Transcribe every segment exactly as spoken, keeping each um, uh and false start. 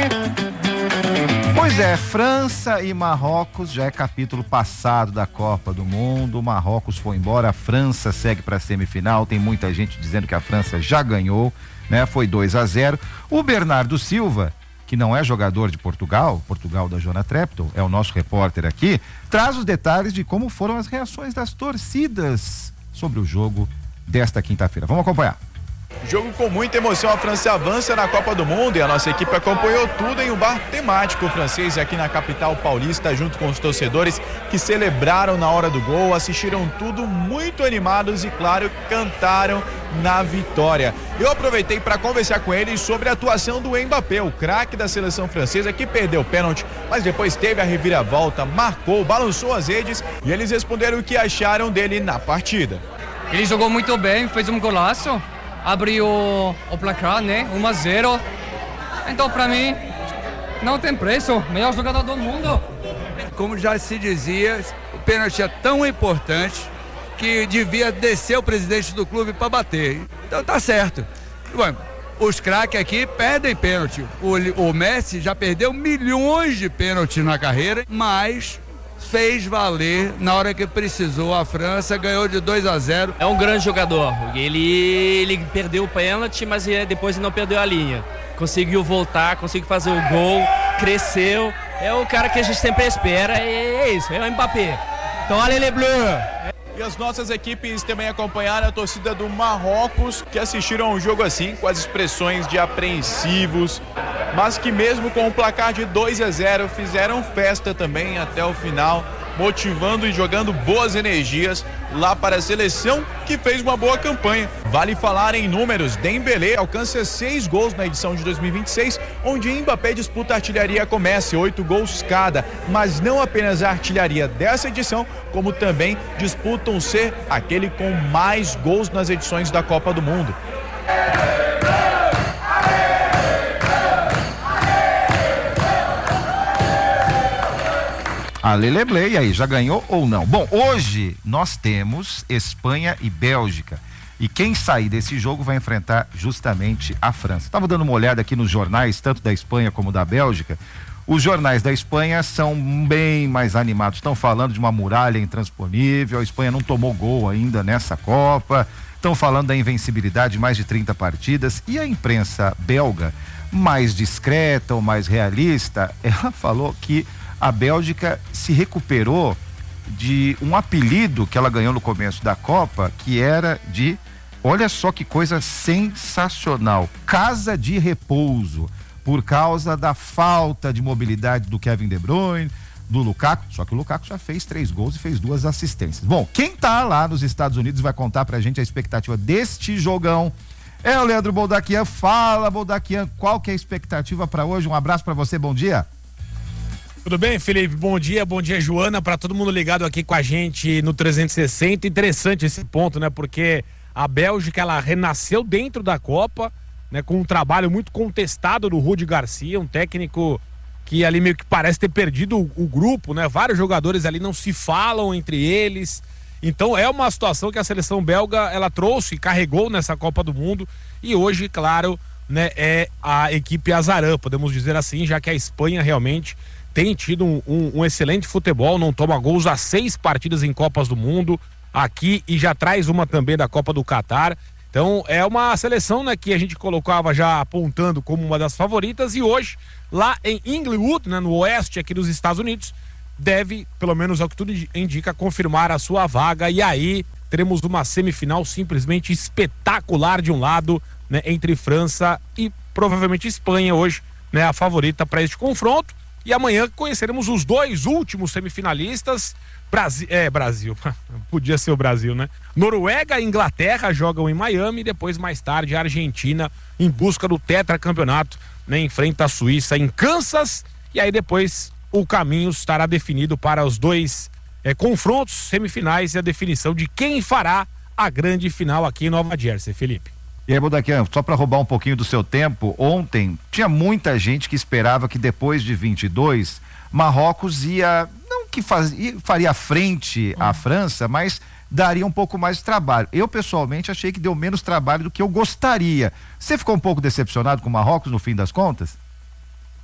Pois é, França e Marrocos já é capítulo passado da Copa do Mundo. O Marrocos foi embora, a França segue para a semifinal. Tem muita gente dizendo que a França já ganhou, né? Foi dois a zero. O Bernardo Silva, que não é jogador de Portugal, Portugal da Joana Treptow, é o nosso repórter aqui, traz os detalhes de como foram as reações das torcidas sobre o jogo desta quinta-feira. Vamos acompanhar. Jogo com muita emoção, a França avança na Copa do Mundo e a nossa equipe acompanhou tudo em um bar temático francês aqui na capital paulista, junto com os torcedores que celebraram na hora do gol, assistiram tudo muito animados e, claro, cantaram na vitória. Eu aproveitei para conversar com eles sobre a atuação do Mbappé, o craque da seleção francesa, que perdeu o pênalti, mas depois teve a reviravolta, marcou, balançou as redes e eles responderam o que acharam dele na partida. Ele jogou muito bem, fez um golaço. Abriu o placar, né? um a zero. Então, para mim, não tem preço. Melhor jogador do mundo. Como já se dizia, o pênalti é tão importante que devia descer o presidente do clube para bater. Então tá certo. Bom, os craques aqui perdem pênalti. O, o Messi já perdeu milhões de pênaltis na carreira, mas fez valer na hora que precisou. A França ganhou de dois a zero. É um grande jogador. Ele, ele perdeu o pênalti, mas depois não perdeu a linha. Conseguiu voltar, conseguiu fazer o gol, cresceu. É o cara que a gente sempre espera. É isso, é o Mbappé. Então, allez les bleus! E as nossas equipes também acompanharam a torcida do Marrocos, que assistiram ao jogo assim, com as expressões de apreensivos, mas que mesmo com o placar de dois a zero fizeram festa também até o final, motivando e jogando boas energias lá para a seleção, que fez uma boa campanha. Vale falar em números, Dembélé alcança seis gols na edição de dois mil e vinte e seis, onde Mbappé disputa a artilharia com Messi, oito gols cada, mas não apenas a artilharia dessa edição, como também disputam ser aquele com mais gols nas edições da Copa do Mundo. A Leleble, e aí, já ganhou ou não? Bom, hoje nós temos Espanha e Bélgica. E quem sair desse jogo vai enfrentar justamente a França. Estava dando uma olhada aqui nos jornais, tanto da Espanha como da Bélgica. Os jornais da Espanha são bem mais animados. Estão falando de uma muralha intransponível. A Espanha não tomou gol ainda nessa Copa. Estão falando da invencibilidade de mais de trinta partidas. E a imprensa belga, mais discreta ou mais realista, ela falou que a Bélgica se recuperou de um apelido que ela ganhou no começo da Copa, que era de, olha só que coisa sensacional, casa de repouso, por causa da falta de mobilidade do Kevin De Bruyne, do Lukaku, só que o Lukaku já fez três gols e fez duas assistências. Bom, quem tá lá nos Estados Unidos vai contar pra gente a expectativa deste jogão é o Leandro Boldaquian. Fala, Boldaquian, qual que é a expectativa para hoje? Um abraço para você, bom dia. Tudo bem, Felipe? Bom dia, bom dia, Joana, para todo mundo ligado aqui com a gente no trezentos e sessenta. Interessante esse ponto, né? Porque a Bélgica, ela renasceu dentro da Copa, né? Com um trabalho muito contestado do Rudi Garcia, um técnico que ali meio que parece ter perdido o, o grupo, né? Vários jogadores ali não se falam entre eles. Então é uma situação que a seleção belga, ela trouxe e carregou nessa Copa do Mundo. E hoje, claro, né? É a equipe azarã, podemos dizer assim, já que a Espanha realmente tem tido um, um, um excelente futebol, não toma gols há seis partidas em Copas do Mundo aqui e já traz uma também da Copa do Catar. Então é uma seleção, né, que a gente colocava já apontando como uma das favoritas e hoje lá em Inglewood, né, no oeste aqui dos Estados Unidos, deve, pelo menos ao que tudo indica, confirmar a sua vaga e aí teremos uma semifinal simplesmente espetacular de um lado, né, entre França e provavelmente Espanha hoje, né, a favorita para este confronto. E amanhã conheceremos os dois últimos semifinalistas. Brasil, é, Brasil, podia ser o Brasil, né? Noruega e Inglaterra jogam em Miami, e depois mais tarde a Argentina em busca do tetracampeonato, né? Enfrenta a Suíça em Kansas, e aí depois o caminho estará definido para os dois é, confrontos semifinais e a definição de quem fará a grande final aqui em Nova Jersey, Felipe. E aí, Boldaquian, só para roubar um pouquinho do seu tempo, ontem tinha muita gente que esperava que depois de vinte e dois, Marrocos ia, não que faz, faria frente à França, mas daria um pouco mais de trabalho. Eu, pessoalmente, achei que deu menos trabalho do que eu gostaria. Você ficou um pouco decepcionado com o Marrocos no fim das contas?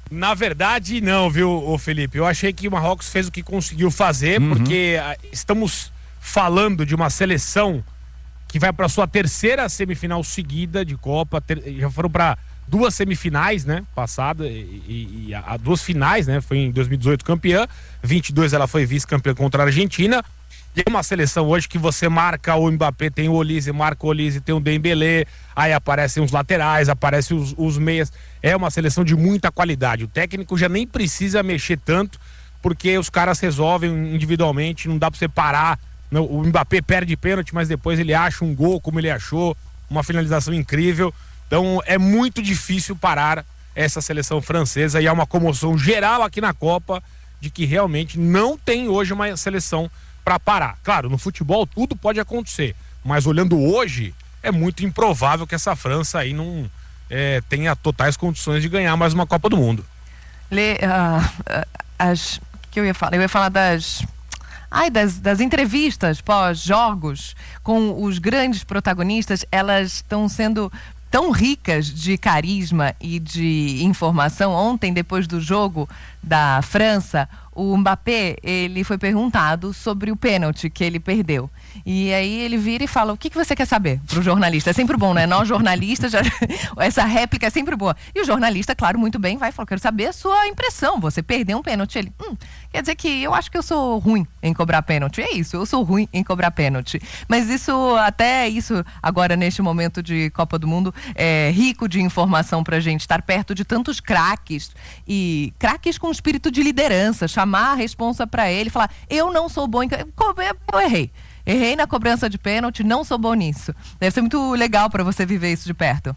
Na verdade, não, viu, ô Felipe? Eu achei que o Marrocos fez o que conseguiu fazer, uhum. porque a, estamos falando de uma seleção que vai para sua terceira semifinal seguida de Copa, ter, já foram para duas semifinais, né, passada, e, e, e a, a duas finais, né, foi em dois mil e dezoito campeã, vinte e dois ela foi vice-campeã contra a Argentina. Tem uma seleção hoje que você marca o Mbappé, tem o Olise, marca o Olise, tem o Dembélé, aí aparecem os laterais, aparecem os, os meias. É uma seleção de muita qualidade. O técnico já nem precisa mexer tanto, porque os caras resolvem individualmente, não dá pra você parar. O Mbappé perde pênalti, mas depois ele acha um gol como ele achou, uma finalização incrível. Então é muito difícil parar essa seleção francesa, e há uma comoção geral aqui na Copa de que realmente não tem hoje uma seleção para parar. Claro, no futebol tudo pode acontecer, mas olhando hoje, é muito improvável que essa França aí não é, tenha totais condições de ganhar mais uma Copa do Mundo. Lê, uh, as que eu ia falar, eu ia falar das Ai, das, das entrevistas pós-jogos com os grandes protagonistas. Elas estão sendo tão ricas de carisma e de informação. Ontem, depois do jogo da França, o Mbappé, ele foi perguntado sobre o pênalti que ele perdeu. E aí ele vira e fala: o que, que você quer saber pro jornalista? É sempre bom, né? Nós jornalistas, já... essa réplica é sempre boa. E o jornalista, claro, muito bem, vai falar: quero saber a sua impressão. Você perdeu um pênalti. Ele, hum, quer dizer que eu acho que eu sou ruim em cobrar pênalti. É isso, eu sou ruim em cobrar pênalti. Mas isso, até isso, agora neste momento de Copa do Mundo, é rico de informação pra gente estar perto de tantos craques, e craques com espírito de liderança, chamar a responsa pra ele, falar: eu não sou bom em... eu errei. Errei na cobrança de pênalti, não sou bom nisso. Deve ser muito legal para você viver isso de perto.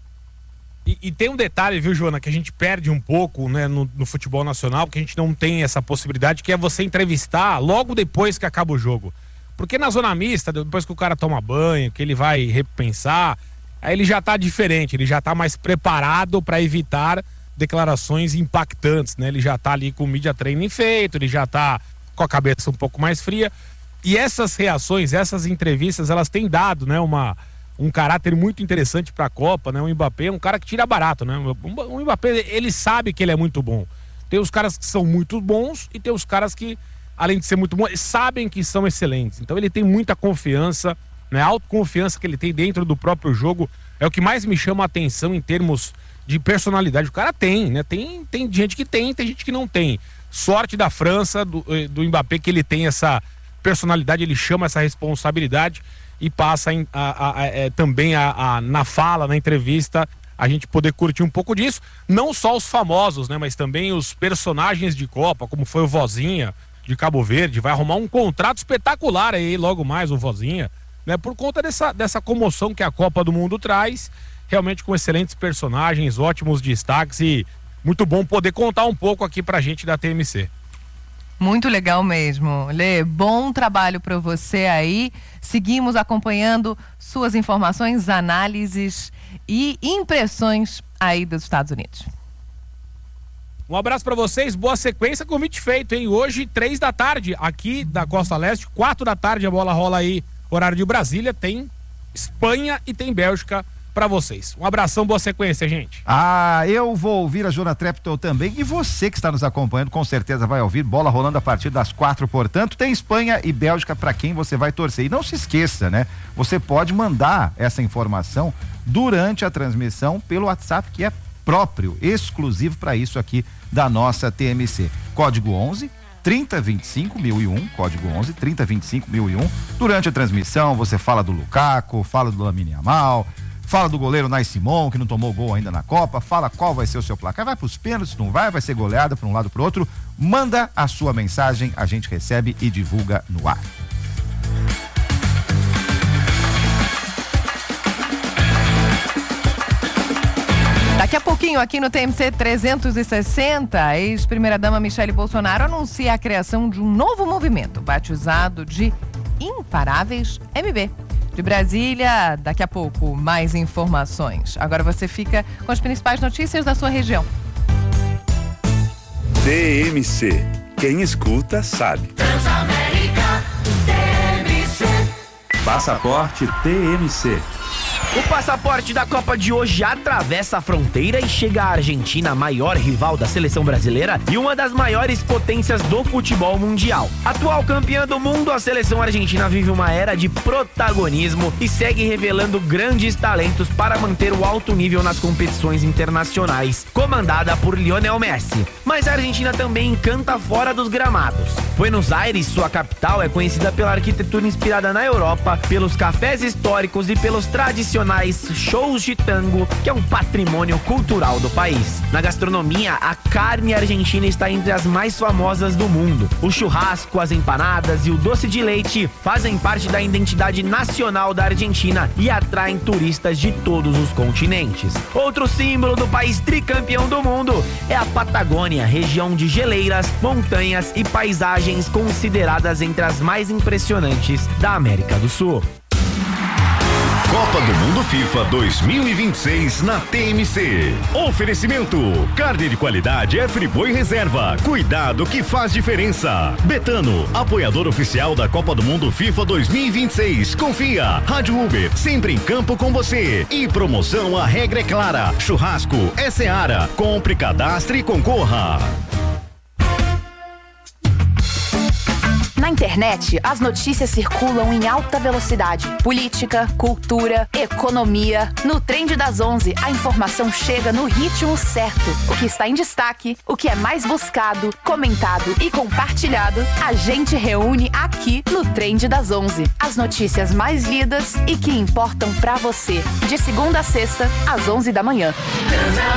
E, e tem um detalhe, viu, Joana, que a gente perde um pouco, né, no, no futebol nacional, porque a gente não tem essa possibilidade, que é você entrevistar logo depois que acaba o jogo. Porque na zona mista, depois que o cara toma banho, que ele vai repensar, aí ele já tá diferente, ele já tá mais preparado para evitar declarações impactantes, né? Ele já tá ali com o media training feito, ele já tá com a cabeça um pouco mais fria. E essas reações, essas entrevistas, elas têm dado, né, uma, um caráter muito interessante para a Copa, né? O Mbappé é um cara que tira barato, né? O Mbappé, ele sabe que ele é muito bom. Tem os caras que são muito bons e tem os caras que, além de ser muito bons, sabem que são excelentes. Então ele tem muita confiança, né? A autoconfiança que ele tem dentro do próprio jogo é o que mais me chama a atenção em termos de personalidade. O cara tem, né? Tem, tem gente que tem, tem gente que não tem. Sorte da França, do, do Mbappé, que ele tem essa personalidade, ele chama essa responsabilidade e passa em, a, a, a, é, também a, a, na fala, na entrevista, a gente poder curtir um pouco disso. Não só os famosos, né, mas também os personagens de Copa, como foi o Vozinha de Cabo Verde, vai arrumar um contrato espetacular aí logo mais, o Vozinha, né, por conta dessa, dessa comoção que a Copa do Mundo traz, realmente com excelentes personagens, ótimos destaques, e muito bom poder contar um pouco aqui pra gente da T M C. Muito legal mesmo. Lê, bom trabalho para você aí. Seguimos acompanhando suas informações, análises e impressões aí dos Estados Unidos. Um abraço para vocês, boa sequência, convite feito, hein? Hoje, três da tarde, aqui da Costa Leste, quatro da tarde, a bola rola aí, horário de Brasília, tem Espanha e tem Bélgica para vocês. Um abração, boa sequência, gente. Ah, eu vou ouvir a Joana Treptow também, e você que está nos acompanhando com certeza vai ouvir. Bola rolando a partir das quatro, portanto, tem Espanha e Bélgica para quem você vai torcer. E não se esqueça, né? Você pode mandar essa informação durante a transmissão pelo WhatsApp, que é próprio, exclusivo para isso aqui da nossa T M C. Código onze trinta vinte e cinco mil e um, código onze trinta vinte e cinco mil e um. Durante a transmissão você fala do Lukaku, fala do Lamine Yamal, fala do goleiro Nai Simon, que não tomou gol ainda na Copa, fala qual vai ser o seu placar, vai pros pênaltis, não vai, vai ser goleada para um lado pro outro. Manda a sua mensagem, a gente recebe e divulga no ar. Daqui a pouquinho, aqui no T M C trezentos e sessenta, a ex-primeira-dama Michele Bolsonaro anuncia a criação de um novo movimento, batizado de Imparáveis M B. De Brasília, daqui a pouco, mais informações. Agora você fica com as principais notícias da sua região. T M C. Quem escuta, sabe. Transamérica, T M C. Passaporte T M C. O passaporte da Copa de hoje atravessa a fronteira e chega à Argentina, maior rival da seleção brasileira e uma das maiores potências do futebol mundial. Atual campeã do mundo, a seleção argentina vive uma era de protagonismo e segue revelando grandes talentos para manter o alto nível nas competições internacionais, comandada por Lionel Messi. Mas a Argentina também encanta fora dos gramados. Buenos Aires, sua capital, é conhecida pela arquitetura inspirada na Europa, pelos cafés históricos e pelos tradicionais shows de tango, que é um patrimônio cultural do país. Na gastronomia, a carne argentina está entre as mais famosas do mundo. O churrasco, as empanadas e o doce de leite fazem parte da identidade nacional da Argentina e atraem turistas de todos os continentes. Outro símbolo do país tricampeão do mundo é a Patagônia, região de geleiras, montanhas e paisagens consideradas entre as mais impressionantes da América do Sul. Copa do Mundo FIFA dois mil e vinte e seis na T M C. Oferecimento: carne de qualidade é Friboi Reserva. Cuidado que faz diferença. Betano, apoiador oficial da Copa do Mundo FIFA dois mil e vinte e seis. Confia. Rádio Uber, sempre em campo com você. E promoção, a regra é clara. Churrasco é Seara. Compre, cadastre e concorra. Na internet, as notícias circulam em alta velocidade. Política, cultura, economia. No Trend das onze, a informação chega no ritmo certo. O que está em destaque, o que é mais buscado, comentado e compartilhado, a gente reúne aqui no Trend das onze. As notícias mais lidas e que importam pra você. De segunda a sexta, às onze da manhã.